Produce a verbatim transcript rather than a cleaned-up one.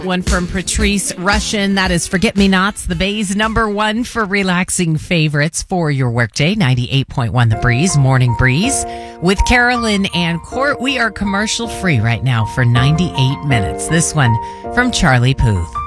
One from Patrice Rushen. That is Forget Me Nots, the Bay's number one for relaxing favorites for your workday. ninety-eight point one The Breeze, Morning Breeze. With Carolyn and Court, we are commercial free right now for ninety-eight minutes. This one from Charlie Puth.